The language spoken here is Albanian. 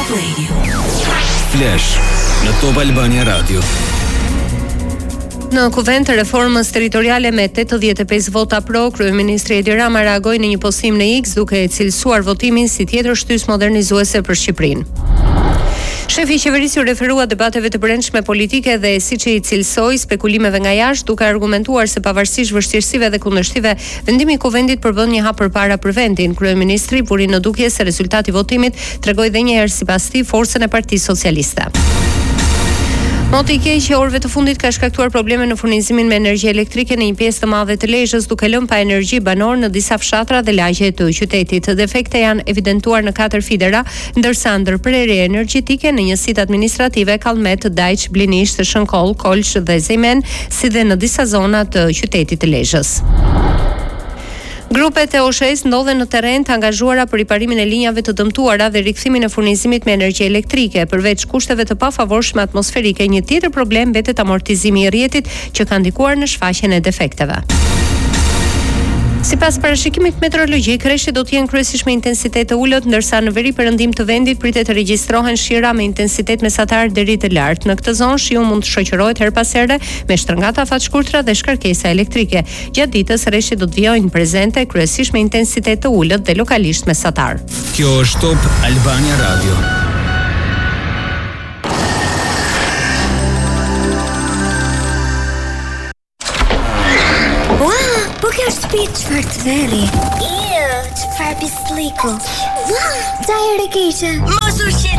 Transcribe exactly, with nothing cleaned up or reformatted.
Radio. Flash në Top Albania Radio. Në kuvent të reformës territoriale me tetëdhjetë e pesë vota pro, kryeministri Edi Rama reagoi në një postim në X duke cilësuar votimin si tjetër shtys modernizuese për Shqipërinë. Shefi i qeverisë u referua debateve të brendshme politike dhe siç i cilësoi spekulimeve nga jashtë, duke argumentuar se pavarësisht vështirësive dhe kundërshtive, vendimi i kuvendit përbën një hap përpara për vendin. Kryeministri buri në dukje se rezultati i votimit tregoi edhe një herë sipas tij forcën e Partisë Socialiste. Moti i keq i orëve të fundit ka shkaktuar probleme në furnizimin me energji elektrike në një pjesë të madhe të Lezhës, duke lënë pa energji banor në disa fshatra dhe lagje të qytetit. Defekte janë evidentuar në katër fidera, ndërsa ndërprerje energjetike në njësitë administrative Kallmet, Dajç, Blinisht, Shënkoll, Kolç dhe Zemen, si dhe në disa zona të qytetit të Lezhës. Grupet e O S H E-s ndodhen në terren të angazhuara për riparimin e linjave të dëmtuara dhe rikthimin e furnizimit me energji elektrike. Përveç kushteve të pafavorshme atmosferike, një tjetër problem mbetet amortizimi i rrjetit që ka ndikuar në shfaqjen e defekteve. Sipas parashikimit meteorologjik, rreshtit do të jenë kryesisht me intensitet të ulët, ndërsa në veri perëndim të vendit pritet të regjistrohen shira me intensitet mesatar deri të lartë. Në këtë zonë shiu mund të shoqërohet her pas here me shtrëngata afat-shkurtra dhe shkarkesa elektrike. Gjatë ditës rreshtit do të vijojnë prezente kryesisht me intensitet të ulët dhe lokalisht mesatar. Kjo është Top Albania Radio. Shtëpi çfarë të veri. Iu, çfarë pisliku. Ua, çajër e keqe. Mos u shqetëso.